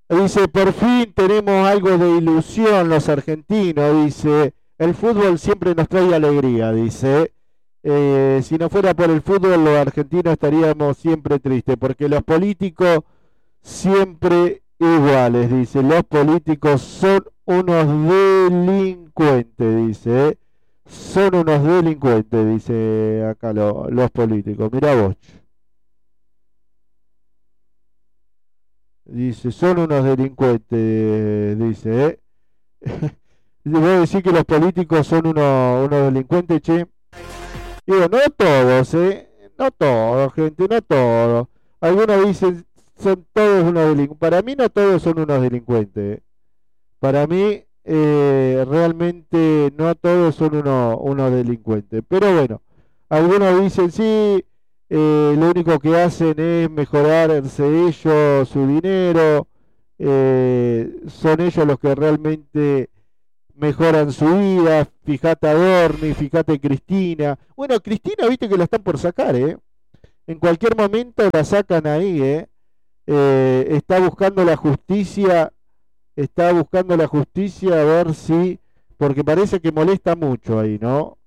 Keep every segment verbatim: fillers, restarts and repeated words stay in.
Dice, por fin tenemos algo de ilusión los argentinos, dice, el fútbol siempre nos trae alegría, dice. Eh, si no fuera por el fútbol, los argentinos estaríamos siempre tristes, porque los políticos siempre iguales, dice. Los políticos son unos delincuentes, dice. ¿Eh? Son unos delincuentes, dice acá lo- los políticos. Mirá vos. Dice, son unos delincuentes, dice. ¿Eh? Voy a decir que los políticos son unos, unos delincuentes, che. Digo, no todos, ¿eh? No todos, gente, no todos. Algunos dicen, son todos unos delincuentes. Para mí no todos son unos delincuentes. ¿Eh? Para mí, eh, realmente no todos son unos, unos delincuentes. Pero bueno, algunos dicen, sí, eh, lo único que hacen es mejorarse ellos su dinero. Eh, son ellos los que realmente mejoran su vida. Fíjate a Dorni, fíjate Cristina. Bueno, Cristina, viste que la están por sacar, ¿eh? En cualquier momento la sacan ahí, ¿eh? Eh, está buscando la justicia, está buscando la justicia a ver si, porque parece que molesta mucho ahí, ¿no?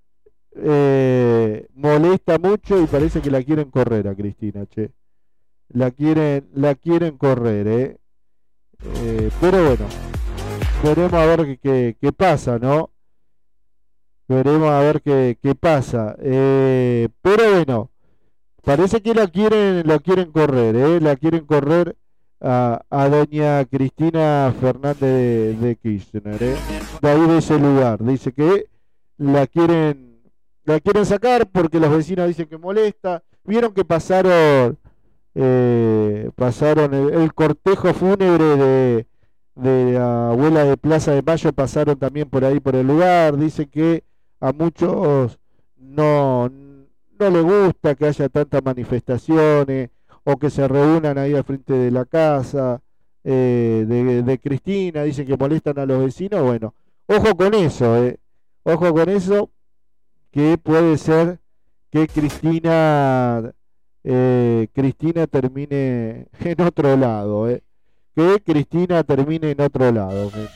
Eh, molesta mucho y parece que la quieren correr a Cristina, che. La quieren, la quieren correr, ¿eh? Eh, pero bueno, veremos a ver qué, qué, qué pasa, ¿no? Veremos a ver qué, qué pasa. Eh, pero bueno, parece que la quieren, la quieren correr, ¿eh? La quieren correr a, a doña Cristina Fernández de, de Kirchner, ¿eh? De ahí de ese lugar. Dice que la quieren, la quieren sacar porque los vecinos dicen que molesta. Vieron que pasaron, eh, pasaron el, el cortejo fúnebre de, de la abuela de Plaza de Mayo, pasaron también por ahí por el lugar. Dice que a muchos no, no le gusta que haya tantas manifestaciones o que se reúnan ahí al frente de la casa eh, de, de Cristina. Dicen que molestan a los vecinos. Bueno, ojo con eso, eh. Ojo con eso, que puede ser que Cristina eh, Cristina termine en otro lado, eh. Que Cristina termine en otro lado, gente.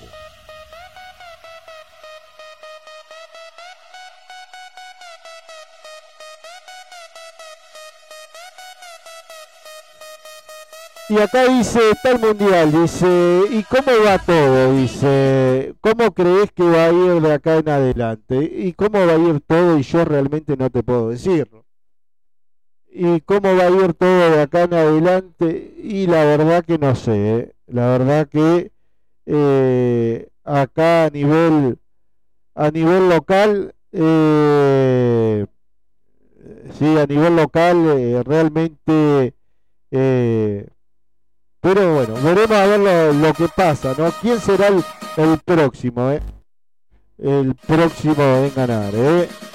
Y acá dice, está el mundial, dice, ¿y cómo va todo? Dice, ¿cómo crees que va a ir de acá en adelante? ¿Y cómo va a ir todo? Y yo realmente no te puedo decirlo. ¿Y cómo va a ir todo de acá en adelante? Y la verdad que no sé, ¿eh? La verdad que eh, acá a nivel, a nivel local, eh, sí, a nivel local eh, realmente... Eh, pero bueno, veremos a ver lo, lo que pasa, ¿no? ¿Quién será el, el próximo, eh? El próximo en ganar, ¿eh?